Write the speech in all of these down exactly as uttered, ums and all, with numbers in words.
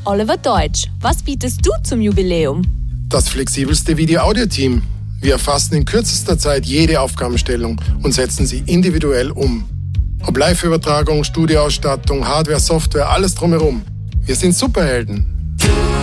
Oliver Deutsch, was bietest du zum Jubiläum? Das flexibelste Video-Audio-Team. Wir erfassen in kürzester Zeit jede Aufgabenstellung und setzen sie individuell um. Ob Live-Übertragung, Studioausstattung, Hardware, Software, alles drumherum. Wir sind Superhelden.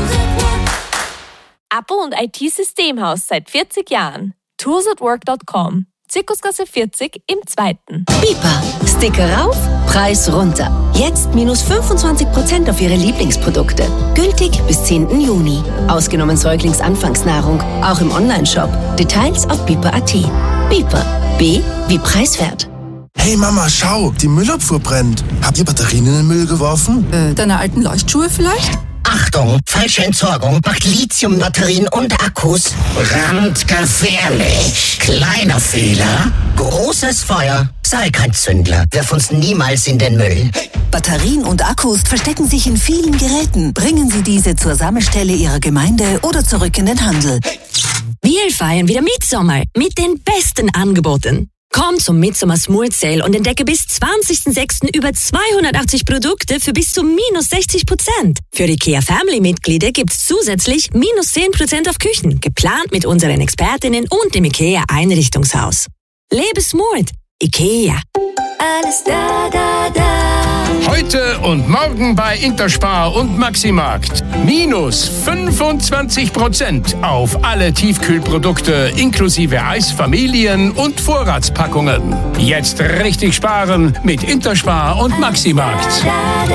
Abo und I T-Systemhaus seit vierzig Jahren. tools at work dot com. Zirkusgasse vierzig im zweiten. Bipa. Sticker rauf, Preis runter. Jetzt minus fünfundzwanzig Prozent auf Ihre Lieblingsprodukte. Gültig bis zehnten Juni. Ausgenommen Säuglingsanfangsnahrung. Auch im Onlineshop. Details auf bipa punkt at. Bipa. B wie preiswert. Hey Mama, schau, die Müllabfuhr brennt. Habt ihr Batterien in den Müll geworfen? Äh, deine alten Leuchtschuhe vielleicht? Achtung, falsche Entsorgung macht Lithiumbatterien und Akkus brandgefährlich. Kleiner Fehler, großes Feuer. Sei kein Zündler, wirf uns niemals in den Müll. Batterien und Akkus verstecken sich in vielen Geräten. Bringen Sie diese zur Sammelstelle Ihrer Gemeinde oder zurück in den Handel. Wir feiern wieder Mitsommer mit den besten Angeboten. Komm zum Midsommer Smooth Sale und entdecke bis zwanzigsten sechsten über zweihundertachtzig Produkte für bis zu minus sechzig Prozent. Für IKEA Family Mitglieder gibt's zusätzlich minus zehn Prozent auf Küchen, geplant mit unseren Expertinnen und dem IKEA Einrichtungshaus. Lebe smooth. IKEA. Alles da, da, da. Heute und morgen bei Interspar und Maximarkt. Minus fünfundzwanzig Prozent auf alle Tiefkühlprodukte inklusive Eis, Familien- und Vorratspackungen. Jetzt richtig sparen mit Interspar und Maximarkt.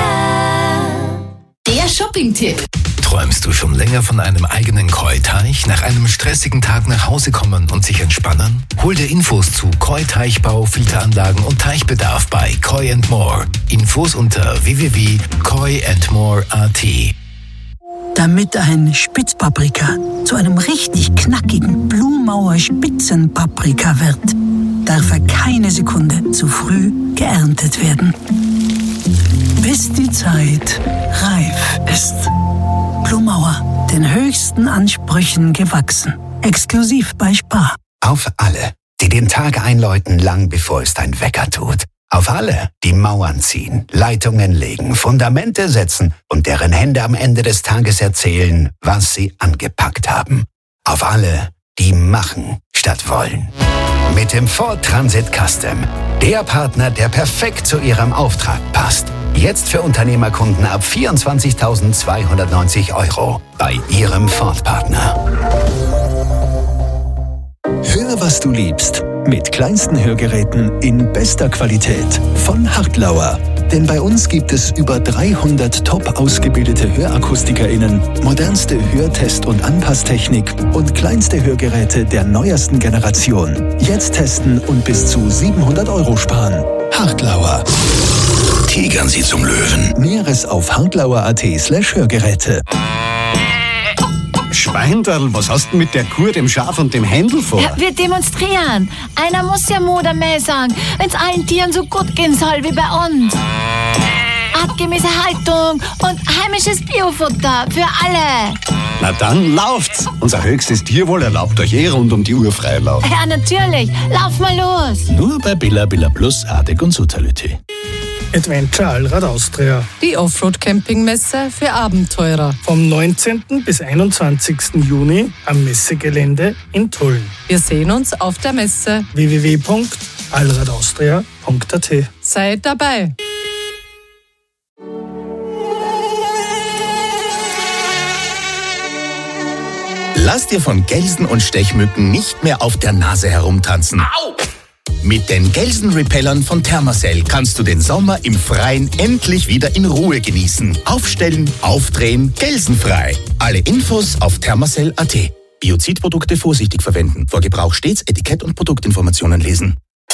Der Shopping-Tipp. Träumst du schon länger von einem eigenen Koi-Teich? Nach einem stressigen Tag nach Hause kommen und sich entspannen? Hol dir Infos zu Koi-Teichbau, Filteranlagen und Teichbedarf bei Koi and More. Infos unter w w w punkt koi and more punkt a t. Damit ein Spitzpaprika zu einem richtig knackigen Blumauer Spitzenpaprika wird, darf er keine Sekunde zu früh geerntet werden. Bis die Zeit reif ist. Blumauer, den höchsten Ansprüchen gewachsen. Exklusiv bei Spar. Auf alle, die den Tag einläuten, lang bevor es dein Wecker tut. Auf alle, die Mauern ziehen, Leitungen legen, Fundamente setzen und deren Hände am Ende des Tages erzählen, was sie angepackt haben. Auf alle, die machen statt wollen. Mit dem Ford Transit Custom. Der Partner, der perfekt zu Ihrem Auftrag passt. Jetzt für Unternehmerkunden ab vierundzwanzigtausendzweihundertneunzig Euro bei Ihrem Ford-Partner. Hör, was du liebst. Mit kleinsten Hörgeräten in bester Qualität von Hartlauer. Denn bei uns gibt es über dreihundert top ausgebildete HörakustikerInnen, modernste Hörtest- und Anpasstechnik und kleinste Hörgeräte der neuesten Generation. Jetzt testen und bis zu siebenhundert Euro sparen. Hartlauer. Tigern Sie zum Löwen. Näheres auf hartlauer punkt at slash Hörgeräte. Schweinderl, was hast du mit der Kuh, dem Schaf und dem Händel vor? Ja, wir demonstrieren. Einer muss ja Mutter mehr sagen, wenn es allen Tieren so gut gehen soll wie bei uns. Artgemäße Haltung und heimisches Biofutter für alle. Na dann lauft's. Unser höchstes Tierwohl erlaubt euch eh rund um die Uhr Freilauf. Ja, natürlich. Lauf mal los. Nur bei Billa Billa Plus, Adek und Sutality. Adventure Allrad Austria. Die Offroad-Campingmesse für Abenteurer. Vom neunzehnten bis einundzwanzigsten Juni am Messegelände in Tulln. Wir sehen uns auf der Messe. w w w punkt allradaustria punkt a t. Seid dabei. Lass dir von Gelsen und Stechmücken nicht mehr auf der Nase herumtanzen. Au! Mit den Gelsenrepellern von Thermacell kannst du den Sommer im Freien endlich wieder in Ruhe genießen. Aufstellen, aufdrehen, gelsenfrei. Alle Infos auf thermacell punkt a t. Biozidprodukte vorsichtig verwenden. Vor Gebrauch stets Etikett und Produktinformationen lesen.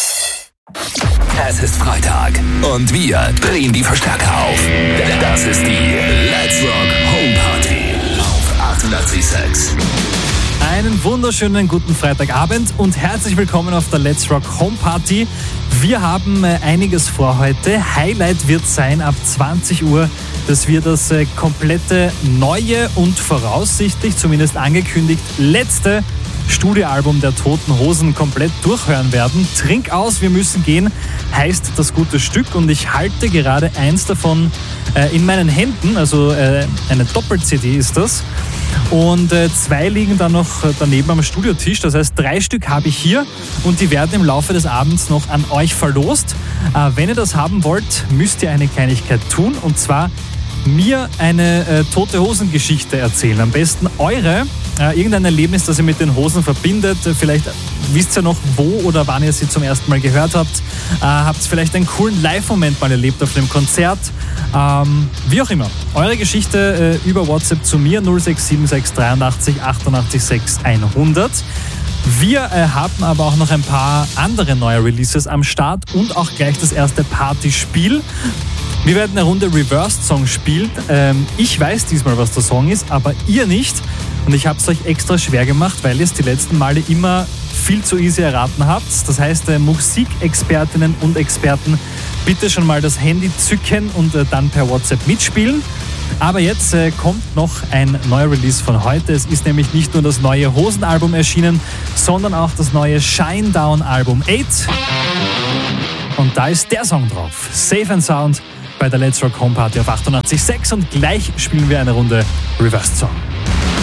Es ist Freitag und wir drehen die Verstärker auf. Das ist die Let's Rock Home Party auf achtundachtzig Komma sechs. Einen wunderschönen guten Freitagabend und herzlich willkommen auf der Let's Rock Home Party. Wir haben äh, einiges vor heute. Highlight wird sein ab zwanzig Uhr, dass wir das äh, komplette neue und voraussichtlich, zumindest angekündigt, letzte Studioalbum der Toten Hosen komplett durchhören werden. Trink aus, wir müssen gehen, heißt das gute Stück und ich halte gerade eins davon äh, in meinen Händen, also äh, eine Doppel-C D ist das. Und äh, zwei liegen dann noch daneben am Studiotisch. Das heißt, drei Stück habe ich hier und die werden im Laufe des Abends noch an euch verlost. Äh, wenn ihr das haben wollt, müsst ihr eine Kleinigkeit tun, und zwar mir eine äh, Tote-Hosen-Geschichte erzählen. Am besten eure, äh, irgendein Erlebnis, das ihr mit den Hosen verbindet. Vielleicht wisst ihr noch, wo oder wann ihr sie zum ersten Mal gehört habt. Äh, habt vielleicht einen coolen Live-Moment mal erlebt auf einem Konzert. Ähm, wie auch immer. Eure Geschichte äh, über WhatsApp zu mir null sechs sieben sechs dreiundachtzig achtundachtzig sechs hundert. Wir äh, haben aber auch noch ein paar andere neue Releases am Start und auch gleich das erste Partyspiel. Wir werden eine Runde Reversed Song spielen. Ähm, ich weiß diesmal, was der Song ist, aber ihr nicht. Und ich habe es euch extra schwer gemacht, weil ihr es die letzten Male immer viel zu easy erraten habt. Das heißt, äh, Musikexpertinnen und Experten, bitte schon mal das Handy zücken und äh, dann per WhatsApp mitspielen. Aber jetzt äh, kommt noch ein neuer Release von heute. Es ist nämlich nicht nur das neue Hosenalbum erschienen, sondern auch das neue Shinedown-Album acht. Und da ist der Song drauf. Safe and Sound bei der Let's Rock Home Party auf achtundachtzig Komma sechs und gleich spielen wir eine Runde Reversed Song.